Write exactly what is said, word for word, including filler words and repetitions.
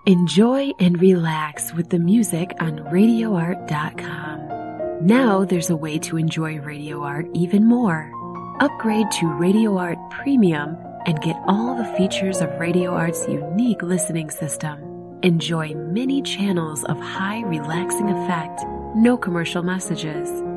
Enjoy and relax with the music on radio art dot com. Now there's a way to enjoy Radio Art even more. Upgrade to Radio Art Premium and get all the features of Radio Art's unique listening system. Enjoy many channels of high relaxing effect, no commercial messages,